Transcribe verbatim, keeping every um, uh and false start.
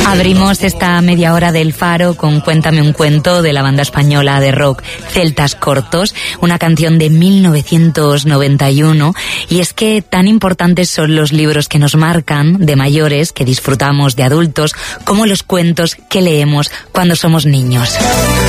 Abrimos esta media hora del Faro con Cuéntame un cuento de la banda española de rock Celtas Cortos, una canción de mil novecientos noventa y uno, y es que tan importantes son los libros que nos marcan de mayores, que disfrutamos de adultos, como los cuentos que leemos cuando somos niños.